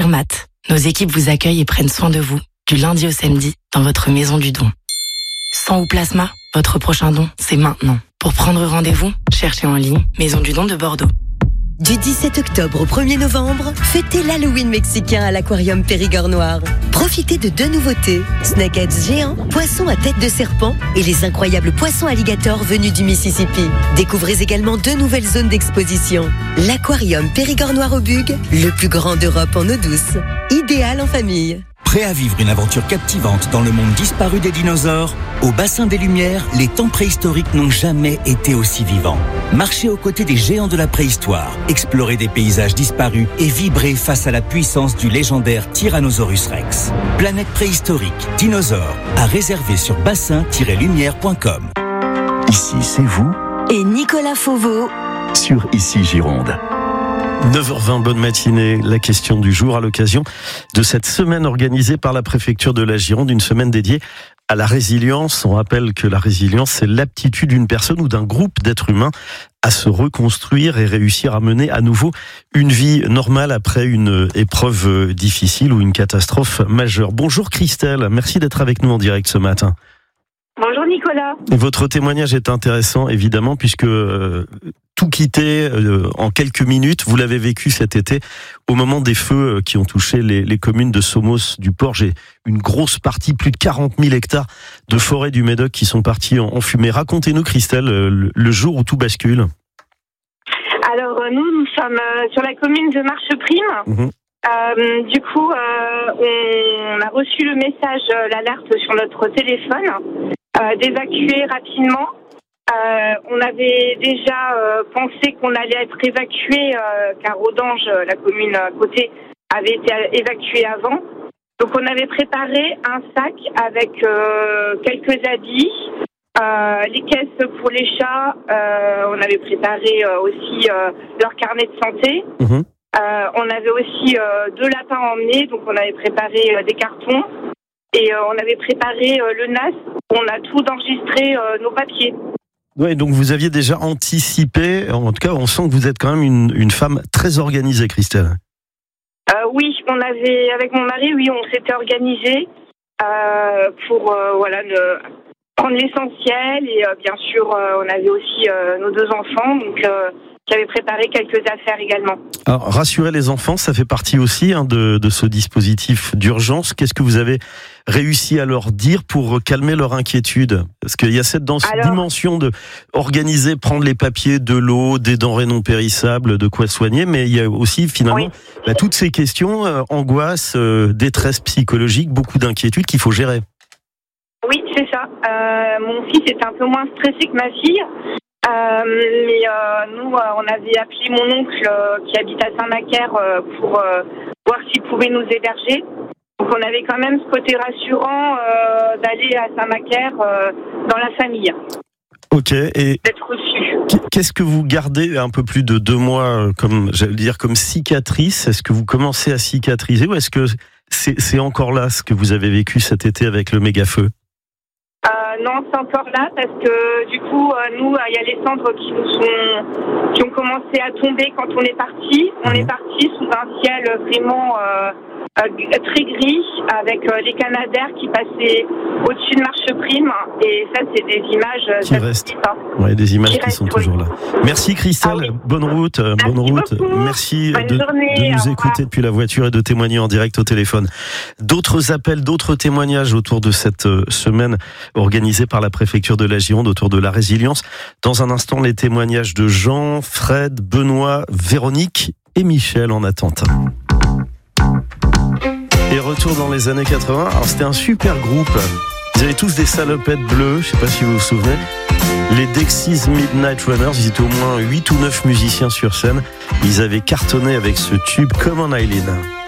Dermat, nos équipes vous accueillent et prennent soin de vous, du lundi au samedi, dans votre maison du don. Sang ou plasma, votre prochain don, c'est maintenant. Pour prendre rendez-vous, cherchez en ligne Maison du Don de Bordeaux. Du 17 octobre au 1er novembre, fêtez l'Halloween mexicain à l'Aquarium Périgord Noir. Profitez de 2 nouveautés, snakeheads géants, poissons à tête de serpent et les incroyables poissons alligators venus du Mississippi. Découvrez également 2 nouvelles zones d'exposition. L'Aquarium Périgord Noir au Bug, le plus grand d'Europe en eau douce. Idéal en famille. Prêt à vivre une aventure captivante dans le monde disparu des dinosaures? Au bassin des Lumières, les temps préhistoriques n'ont jamais été aussi vivants. Marchez aux côtés des géants de la préhistoire, explorez des paysages disparus et vibrez face à la puissance du légendaire Tyrannosaurus Rex. Planète préhistorique, dinosaures, à réserver sur bassin-lumière.com. Ici, c'est vous Et Nicolas Fauveau sur Ici Gironde. 9h20, bonne matinée. La question du jour à l'occasion de cette semaine organisée par la préfecture de la Gironde, une semaine dédiée à la résilience. On rappelle que la résilience, c'est l'aptitude d'une personne ou d'un groupe d'êtres humains à se reconstruire et réussir à mener à nouveau une vie normale après une épreuve difficile ou une catastrophe majeure. Bonjour Christelle, merci d'être avec nous en direct ce matin. Bonjour Nicolas. Votre témoignage est intéressant évidemment puisque tout quitter en quelques minutes, vous l'avez vécu cet été au moment des feux qui ont touché les communes de Somos, du Port. J'ai une grosse partie, plus de 40 000 hectares de forêt du Médoc qui sont partis en fumée. Racontez-nous Christelle, le jour où tout bascule. Alors nous sommes sur la commune de Marcheprime. Du coup, on a reçu le message, l'alerte sur notre téléphone, d'évacuer rapidement. On avait déjà pensé qu'on allait être évacué, car Audange, la commune à côté, avait été évacuée avant. Donc on avait préparé un sac avec quelques habits, les caisses pour les chats. On avait préparé aussi leur carnet de santé. On avait aussi 2 lapins à emmener, donc on avait préparé des cartons et on avait préparé le NAS. On a tout enregistré nos papiers. Ouais, donc vous aviez déjà anticipé. En tout cas, on sent que vous êtes quand même une femme très organisée, Christelle. Oui, on avait avec mon mari, on s'était organisé pour prendre l'essentiel et bien sûr, on avait aussi nos 2 enfants, donc qui avaient préparé quelques affaires également. Alors, rassurer les enfants, ça fait partie aussi de ce dispositif d'urgence. Qu'est-ce que vous avez réussi à leur dire pour calmer leur inquiétude? Parce qu'il y a cette dimension de organiser, prendre les papiers, de l'eau, des denrées non périssables, de quoi soigner, mais il y a aussi finalement toutes ces questions, angoisse, détresse psychologique, beaucoup d'inquiétudes qu'il faut gérer. Oui, c'est ça. Mon fils est un peu moins stressé que ma fille. Mais nous, on avait appelé mon oncle qui habite à Saint-Macaire pour voir s'il pouvait nous héberger. Donc on avait quand même ce côté rassurant d'aller à Saint-Macaire dans la famille. Ok, et d'être reçu. Qu'est-ce que vous gardez un peu plus de 2 mois comme cicatrice? Est-ce que vous commencez à cicatriser ou est-ce que c'est encore là ce que vous avez vécu cet été avec le méga-feu? Non, c'est encore là parce que du coup, nous, il y a les cendres qui ont commencé à tomber quand on est parti. On est parti sous un ciel vraiment très gris avec les canadaires qui passaient au-dessus de Marcheprime. Et ça, c'est des images qui restent. Ouais, des images qui sont toujours là. Merci Christelle, bonne route. Merci de nous écouter depuis la voiture et de témoigner en direct au téléphone. D'autres appels, d'autres témoignages autour de cette semaine organisée par la préfecture de la Gironde autour de la résilience. Dans un instant, les témoignages de Jean, Fred, Benoît, Véronique et Michel en attente. Et retour dans les années 80. Alors c'était un super groupe. Ils avaient tous des salopettes bleues, je ne sais pas si vous vous souvenez. Les Dexys Midnight Runners, ils étaient au moins 8 ou 9 musiciens sur scène. Ils avaient cartonné avec ce tube Come on Eileen.